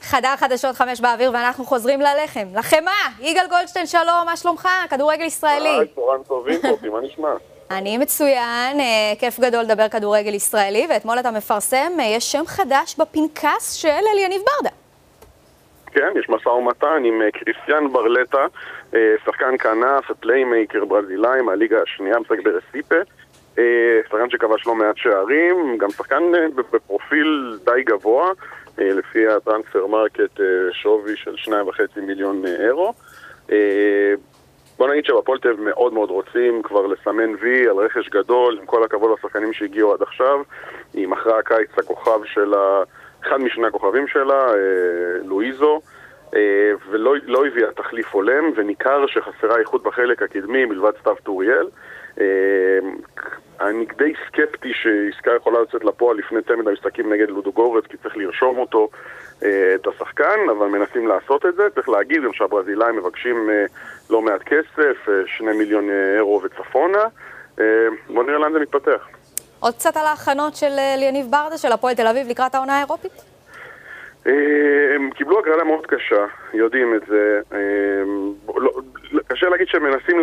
חדר חדשות 5 באוויר, ואנחנו חוזרים ללחם. לחמה! יגאל גולדשטיין, שלום, מה שלומך? כדורגל ישראלי. צהריים טובים פה, מה נשמע? אני מצוין, כיף גדול לדבר כדורגל ישראלי, ואתמול אתה מפרסם, יש שם חדש בפנקס של יניב ברדה. כן, יש משא ומתן עם קריסטיאן ברלטה, שחקן כנף, פליימייקר ברזילאי מהליגה השנייה, משחק ברסיפה, שחקן שכבש לא מעט שערים, גם שחקן בפרופיל די גבוה, לפי הטרנספר מרקט שווי של 2.5 מיליון אירו. בוא נגיד שבהפועל תל אביב מאוד מאוד רוצים כבר לסמן וי על רכש גדול, עם כל הכבוד לשחקנים שהגיעו עד עכשיו. היא מכרה הקיץ לכוכב שלה, אחד משני הכוכבים שלה, לואיזו, ולא הביאה תחליף הולם, וניכר שחסרה איכות בחלק הקדמי מלבד סתיו טוריאל. אני די סקפטי שעסקה יכולה לצאת לפועל לפני תמד המשחקים נגד לודוגורץ, כי צריך לרשום אותו, את השחקן, אבל מנסים לעשות את זה. צריך להגיד גם שהברזילאים מבקשים לא מעט כסף, 2 מיליון אירו וצפונה. בוא נראה לאן זה מתפתח. עוד קצת על ההכנות של יניב ברדה, של הפועל תל אביב לקראת העונה האירופית? הם קיבלו הגרלה מאוד קשה, יודעים את זה. קשה להגיד שהם מנסים